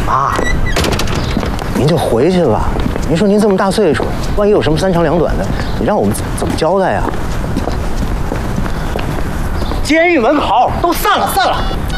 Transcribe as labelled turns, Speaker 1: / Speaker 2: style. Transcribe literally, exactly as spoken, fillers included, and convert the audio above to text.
Speaker 1: 妈，您就回去吧。您说您这么大岁数，万一有什么三长两短的，你让我们怎么交代呀？监狱门口都散了，散了。